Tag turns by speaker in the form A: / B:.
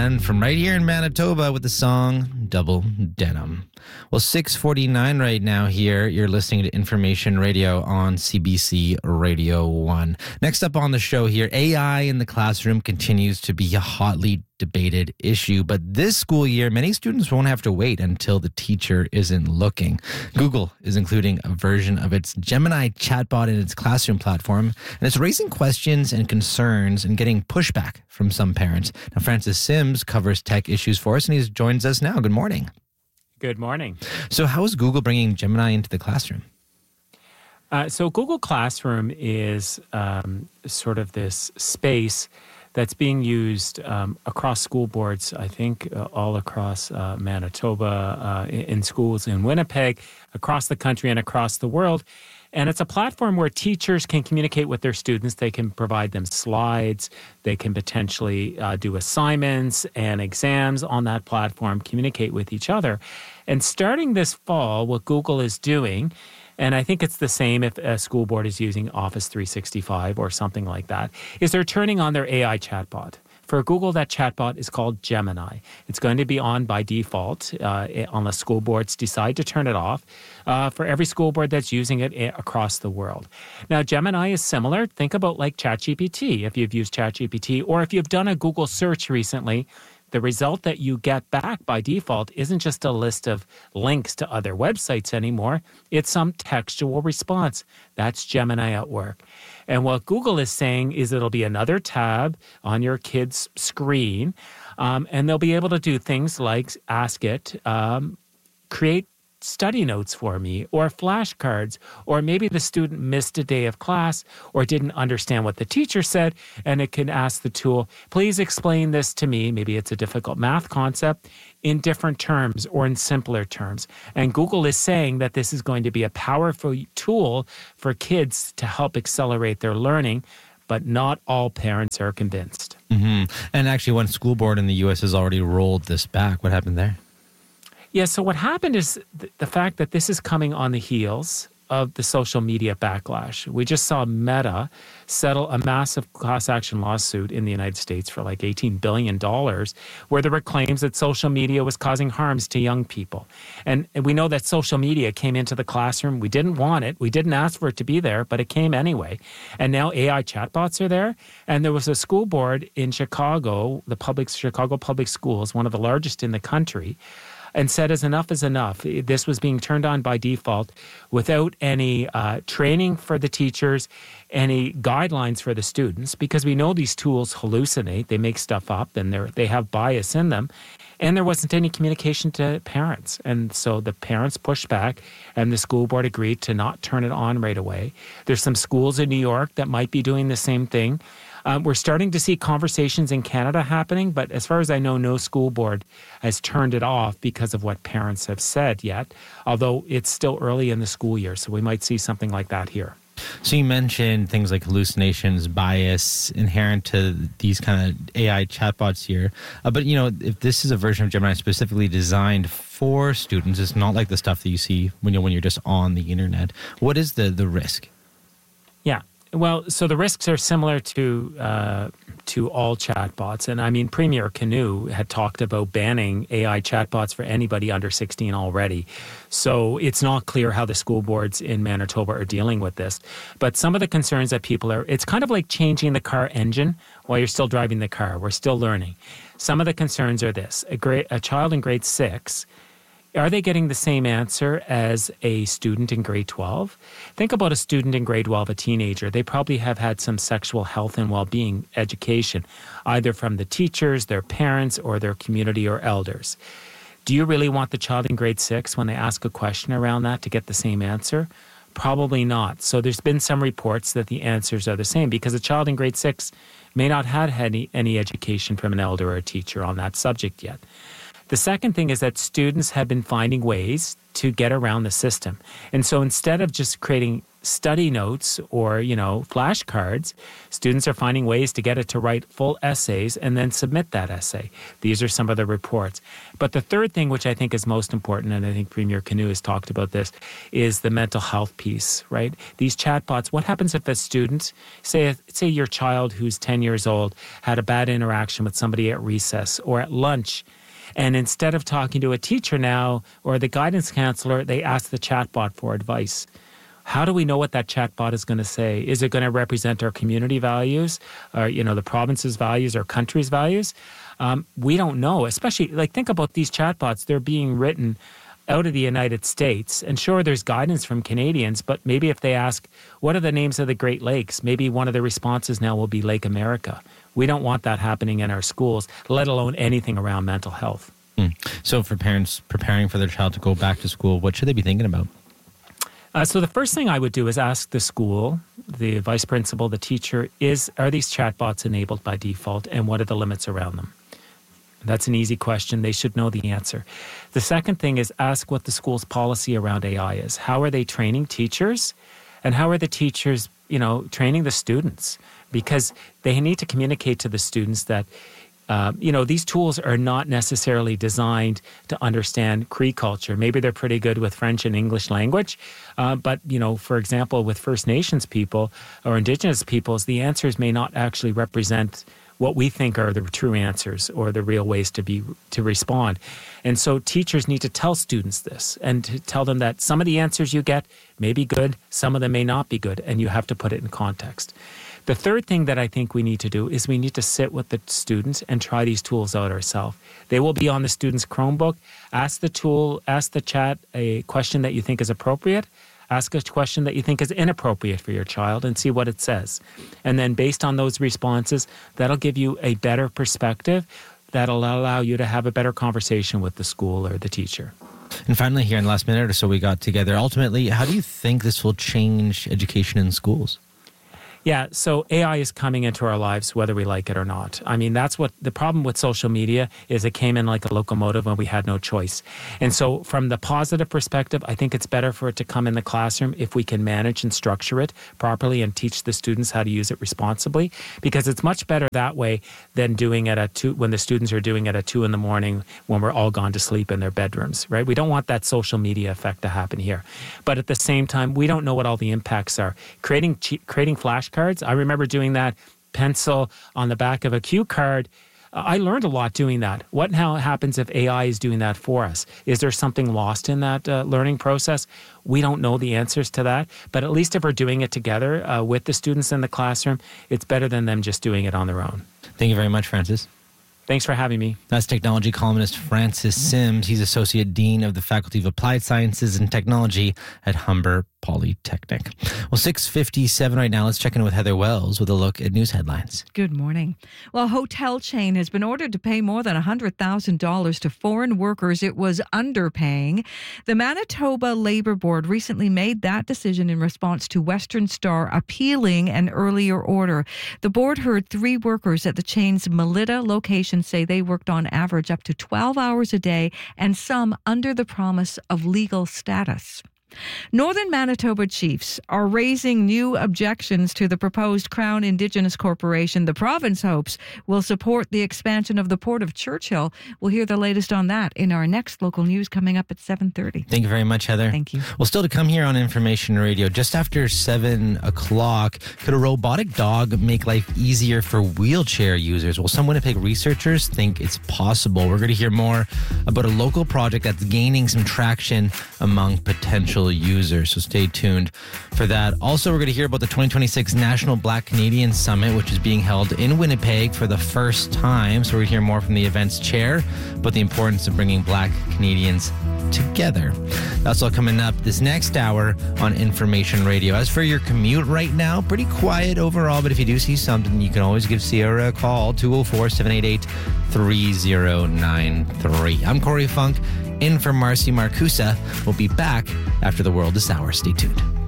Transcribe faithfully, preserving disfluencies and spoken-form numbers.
A: one from right here in Manitoba with the song Double Denim. Well, six forty-nine right now here. You're listening to Information Radio on C B C Radio one. Next up on the show here, A I in the classroom continues to be a hotly debated issue, but this school year, many students won't have to wait until the teacher isn't looking. Google is including a version of its Gemini chatbot in its classroom platform, and it's raising questions and concerns and getting pushback from some parents. Now, Francis Sims covers tech issues for us, and he joins us now. Good morning.
B: Good morning.
A: So how is Google bringing Gemini into the classroom?
B: Uh, so Google Classroom is um, sort of this space that's being used um, across school boards, I think, uh, all across uh, Manitoba, uh, in, in schools in Winnipeg, across the country and across the world. And it's a platform where teachers can communicate with their students. They can provide them slides. They can potentially uh, do assignments and exams on that platform, communicate with each other. And starting this fall, what Google is doing, and I think it's the same if a school board is using Office three sixty-five or something like that, is they're turning on their A I chatbot. For Google, that chatbot is called Gemini. It's going to be on by default uh, unless school boards decide to turn it off uh, for every school board that's using it across the world. Now, Gemini is similar. Think about like ChatGPT, if you've used ChatGPT, or if you've done a Google search recently. The result that you get back by default isn't just a list of links to other websites anymore. It's some textual response. That's Gemini at work. And what Google is saying is it'll be another tab on your kid's screen, um, and they'll be able to do things like ask it, um, create study notes for me, or flashcards, or maybe the student missed a day of class or didn't understand what the teacher said, and it can ask the tool, please explain this to me, maybe it's a difficult math concept, in different terms or in simpler terms. And Google is saying that this is going to be a powerful tool for kids to help accelerate their learning, but not all parents are convinced.
A: Mm-hmm. And actually, one school board in the U S has already rolled this back. What happened there?
B: Yeah, so what happened is th- the fact that this is coming on the heels of the social media backlash. We just saw Meta settle a massive class action lawsuit in the United States for like eighteen billion dollars, where there were claims that social media was causing harms to young people. And, and we know that social media came into the classroom. We didn't want it. We didn't ask for it to be there, but it came anyway. And now A I chatbots are there. And there was a school board in Chicago, the public Chicago Public Schools, one of the largest in the country, and said as enough is enough. This was being turned on by default without any uh, training for the teachers, any guidelines for the students, because we know these tools hallucinate. They make stuff up and they they have bias in them. And there wasn't any communication to parents. And so the parents pushed back and the school board agreed to not turn it on right away. There's some schools in New York that might be doing the same thing. Um, we're starting to see conversations in Canada happening, but as far as I know, no school board has turned it off because of what parents have said yet, although it's still early in the school year, so we might see something like that here.
A: So you mentioned things like hallucinations, bias inherent to these kind of A I chatbots here. Uh, but, you know, if this is a version of Gemini specifically designed for students, it's not like the stuff that you see when you're, when you're just on the internet. What is the, the risk?
B: Yeah. Well, so the risks are similar to uh, to all chatbots. And I mean, Premier Canoe had talked about banning A I chatbots for anybody under sixteen already. So it's not clear how the school boards in Manitoba are dealing with this. But some of the concerns that people are, it's kind of like changing the car engine while you're still driving the car. We're still learning. Some of the concerns are this. A, grade, a child in grade six, are they getting the same answer as a student in grade twelve? Think about a student in grade twelve, a teenager. They probably have had some sexual health and well-being education, either from the teachers, their parents, or their community or elders. Do you really want the child in grade six, when they ask a question around that, to get the same answer? Probably not. So there's been some reports that the answers are the same because a child in grade six may not have had any, any education from an elder or a teacher on that subject yet. The second thing is that students have been finding ways to get around the system. And so instead of just creating study notes or, you know, flashcards, students are finding ways to get it to write full essays and then submit that essay. These are some of the reports. But the third thing, which I think is most important, and I think Premier Canoe has talked about this, is the mental health piece, right? These chatbots, what happens if a student, say, say your child who's ten years old had a bad interaction with somebody at recess or at lunch, and instead of talking to a teacher now or the guidance counselor, they ask the chatbot for advice. How do we know what that chatbot is going to say? Is it going to represent our community values, or, you know, the province's values, or country's values? Um, we don't know, especially, like, think about these chatbots. They're being written out of the United States. And sure, there's guidance from Canadians, but maybe if they ask, what are the names of the Great Lakes? Maybe one of the responses now will be Lake America. We don't want that happening in our schools, let alone anything around mental health.
A: Mm. So for parents preparing for their child to go back to school, what should they be thinking about?
B: Uh, so the first thing I would do is ask the school, the vice principal, the teacher, is are these chatbots enabled by default, and what are the limits around them? That's an easy question. They should know the answer. The second thing is ask what the school's policy around A I is. How are they training teachers, and how are the teachers, you know, training the students? Because they need to communicate to the students that Uh, you know, these tools are not necessarily designed to understand Cree culture. Maybe they're pretty good with French and English language. Uh, but, you know, for example, with First Nations people or Indigenous peoples, the answers may not actually represent what we think are the true answers or the real ways to be to respond. And so teachers need to tell students this and to tell them that some of the answers you get may be good, some of them may not be good, and you have to put it in context. The third thing that I think we need to do is we need to sit with the students and try these tools out ourselves. They will be on the student's Chromebook. Ask the tool, ask the chat a question that you think is appropriate. Ask a question that you think is inappropriate for your child and see what it says. And then based on those responses, that'll give you a better perspective. That'll allow you to have a better conversation with the school or the teacher.
A: And finally, here in the last minute or so we got together, ultimately, how do you think this will change education in schools?
B: Yeah, so A I is coming into our lives whether we like it or not. I mean, that's what the problem with social media is. It came in like a locomotive when we had no choice. And so from the positive perspective, I think it's better for it to come in the classroom if we can manage and structure it properly and teach the students how to use it responsibly, because it's much better that way than doing it at two, when the students are doing it at two in the morning when we're all gone to sleep in their bedrooms, right? We don't want that social media effect to happen here. But at the same time, we don't know what all the impacts are. Creating, creating flash cards. I remember doing that, pencil on the back of a cue card. Uh, I learned a lot doing that. What now happens if A I is doing that for us? Is there something lost in that uh, learning process? We don't know the answers to that. But at least if we're doing it together uh, with the students in the classroom, it's better than them just doing it on their own.
A: Thank you very much, Francis.
B: Thanks for having me.
A: That's technology columnist Francis Sims. He's Associate Dean of the Faculty of Applied Sciences and Technology at Humber Polytechnic. Well, six fifty-seven right now. Let's check in with Heather Wells with a look at news headlines.
C: Good morning. Well, a hotel chain has been ordered to pay more than one hundred thousand dollars to foreign workers it was underpaying. The Manitoba Labour Board recently made that decision in response to Western Star appealing an earlier order. The board heard three workers at the chain's Melita location say they worked on average up to twelve hours a day and some under the promise of legal status. Northern Manitoba chiefs are raising new objections to the proposed Crown Indigenous Corporation. The province hopes will support the expansion of the Port of Churchill. We'll hear the latest on that in our next local news coming up at seven thirty.
A: Thank you very much, Heather.
C: Thank you.
A: Well, still to come here on Information Radio, just after seven o'clock, could a robotic dog make life easier for wheelchair users? Well, some Winnipeg researchers think it's possible. We're going to hear more about a local project that's gaining some traction among potential users, so stay tuned for that. Also, we're going to hear about the twenty twenty-six National Black Canadian Summit, which is being held in Winnipeg for the first time. So we're going to hear more from the event's chair about the importance of bringing Black Canadians together. That's all coming up this next hour on Information Radio. As for your commute right now, pretty quiet overall, but if you do see something, you can always give Sierra a call, two oh four, seven eight eight, three oh nine three. I'm Corey Funk, in for Marcy Marcusa. We'll be back after the world this hour. Stay tuned.